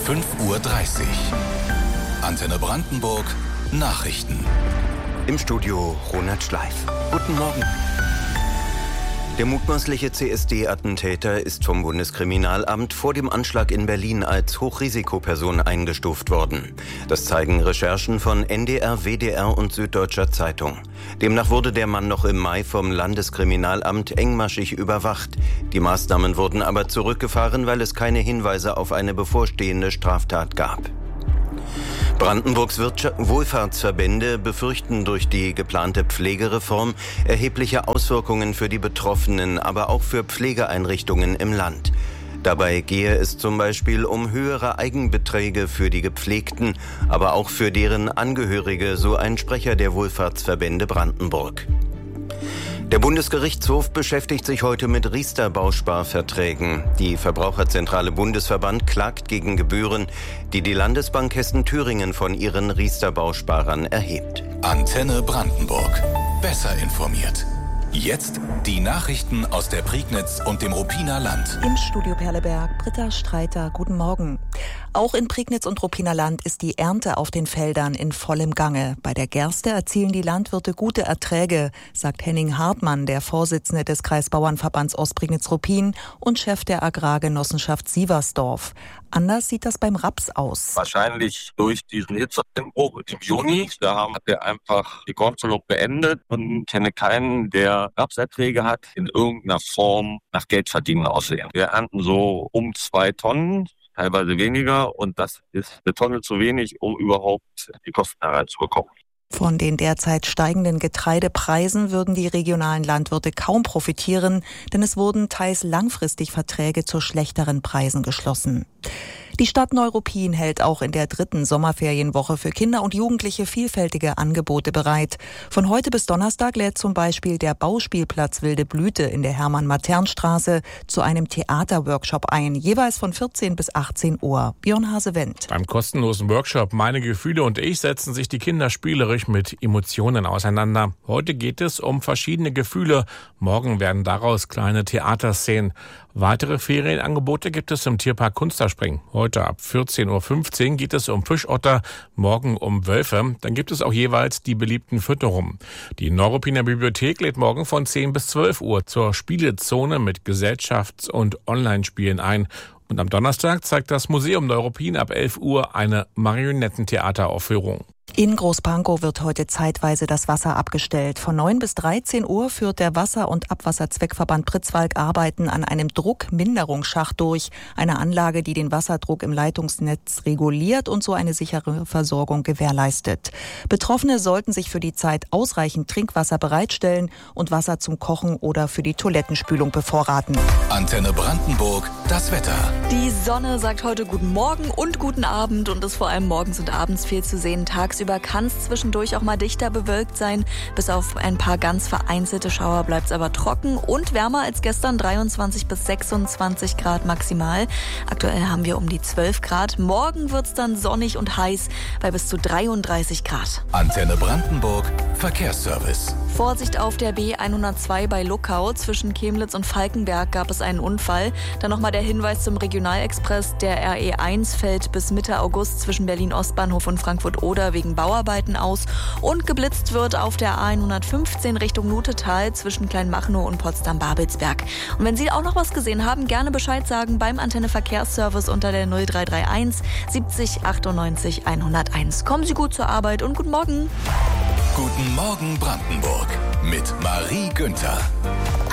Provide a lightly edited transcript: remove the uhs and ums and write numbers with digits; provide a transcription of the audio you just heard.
5:30 Uhr. Antenne Brandenburg Nachrichten. Im Studio Ronald Schleif. Guten Morgen. Der mutmaßliche CSD-Attentäter ist vom Bundeskriminalamt vor dem Anschlag in Berlin als Hochrisikoperson eingestuft worden. Das zeigen Recherchen von NDR, WDR und Süddeutscher Zeitung. Demnach wurde der Mann noch im Mai vom Landeskriminalamt engmaschig überwacht. Die Maßnahmen wurden aber zurückgefahren, weil es keine Hinweise auf eine bevorstehende Straftat gab. Brandenburgs Wohlfahrtsverbände befürchten durch die geplante Pflegereform erhebliche Auswirkungen für die Betroffenen, aber auch für Pflegeeinrichtungen im Land. Dabei gehe es zum Beispiel um höhere Eigenbeträge für die Gepflegten, aber auch für deren Angehörige, so ein Sprecher der Wohlfahrtsverbände Brandenburg. Der Bundesgerichtshof beschäftigt sich heute mit Riester-Bausparverträgen. Die Verbraucherzentrale Bundesverband klagt gegen Gebühren, die die Landesbank Hessen-Thüringen von ihren Riester-Bausparern erhebt. Antenne Brandenburg. Besser informiert. Jetzt die Nachrichten aus der Prignitz und dem Ruppiner Land. Im Studio Perleberg, Britta Streiter, guten Morgen. Auch in Prignitz und Ruppiner Land ist die Ernte auf den Feldern in vollem Gange. Bei der Gerste erzielen die Landwirte gute Erträge, sagt Henning Hartmann, der Vorsitzende des Kreisbauernverbands Ostprignitz-Ruppin und Chef der Agrargenossenschaft Sieversdorf. Anders sieht das beim Raps aus. Wahrscheinlich durch diesen Hitzeeinbruch im Juni. Da hat er einfach die Kornzündung beendet und kenne keinen, der Rapserträge hat, in irgendeiner Form nach Geldverdienen aussehen. Wir ernten so um 2 Tonnen, teilweise weniger, und das ist eine Tonne zu wenig, um überhaupt die Kosten hereinzubekommen. Von den derzeit steigenden Getreidepreisen würden die regionalen Landwirte kaum profitieren, denn es wurden teils langfristig Verträge zu schlechteren Preisen geschlossen. Die Stadt Neuruppin hält auch in der 3. Sommerferienwoche für Kinder und Jugendliche vielfältige Angebote bereit. Von heute bis Donnerstag lädt zum Beispiel der Bauspielplatz Wilde Blüte in der Hermann-Matern-Straße zu einem Theaterworkshop ein, jeweils von 14 bis 18 Uhr. Björn Hase-Wendt. Beim kostenlosen Workshop Meine Gefühle und ich setzen sich die Kinder spielerisch mit Emotionen auseinander. Heute geht es um verschiedene Gefühle. Morgen werden daraus kleine Theaterszenen. Weitere Ferienangebote gibt es im Tierpark Kunsterspring. Heute ab 14:15 Uhr geht es um Fischotter, morgen um Wölfe. Dann gibt es auch jeweils die beliebten Fütterungen. Die Neuruppiner Bibliothek lädt morgen von 10 bis 12 Uhr zur Spielezone mit Gesellschafts- und Online-Spielen ein. Und am Donnerstag zeigt das Museum Neuruppin ab 11 Uhr eine Marionettentheateraufführung. In Großpankow wird heute zeitweise das Wasser abgestellt. Von 9 bis 13 Uhr führt der Wasser- und Abwasserzweckverband Pritzwalk Arbeiten an einem Druckminderungsschacht durch. Eine Anlage, die den Wasserdruck im Leitungsnetz reguliert und so eine sichere Versorgung gewährleistet. Betroffene sollten sich für die Zeit ausreichend Trinkwasser bereitstellen und Wasser zum Kochen oder für die Toilettenspülung bevorraten. Antenne Brandenburg, das Wetter. Die Sonne sagt heute guten Morgen und guten Abend und ist vor allem morgens und abends viel zu sehen. Tagsüber kann es zwischendurch auch mal dichter bewölkt sein. Bis auf ein paar ganz vereinzelte Schauer bleibt es aber trocken und wärmer als gestern, 23 bis 26 Grad maximal. Aktuell haben wir um die 12 Grad. Morgen wird es dann sonnig und heiß bei bis zu 33 Grad. Antenne Brandenburg, Verkehrsservice. Vorsicht auf der B102 bei Luckau. Zwischen Chemnitz und Falkenberg gab es einen Unfall. Dann nochmal der Hinweis zum Regionalexpress. Der RE1 fällt bis Mitte August zwischen Berlin-Ostbahnhof und Frankfurt-Oder wegen Bauarbeiten aus. Und geblitzt wird auf der A115 Richtung Nutetal zwischen Kleinmachnow und Potsdam-Babelsberg. Und wenn Sie auch noch was gesehen haben, gerne Bescheid sagen beim Antenne Verkehrsservice unter der 0331 70 98 101. Kommen Sie gut zur Arbeit und guten Morgen. Guten Morgen Brandenburg mit Marie Günther.